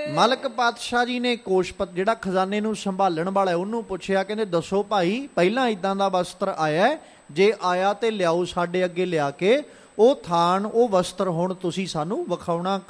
ਮਲਕ ਪਾਤਸ਼ਾਹ ਜੀ ਨੇ ਕੋਸ਼ਪਤ ਜਿਹੜਾ ਖਜ਼ਾਨੇ ਨੂੰ ਸੰਭਾਲਣ ਵਾਲਾ ਉਹਨੂੰ ਪੁੱਛਿਆ, ਕਹਿੰਦੇ ਦੱਸੋ ਭਾਈ ਪਹਿਲਾਂ ਇੱਦਾਂ ਦਾ ਵਸਤਰ ਆਇਆ, ਜੇ ਆਇਆ ਤੇ ਲਿਆਓ ਸਾਡੇ ਅੱਗੇ ਲਿਆ ਕੇ ਉਹ ਥਾਨ, ਉਹ ਵਸਤਰ ਹੁਣ ਤੁਸੀਂ ਸਾਨੂੰ ਵਿਖਾਉਣਾ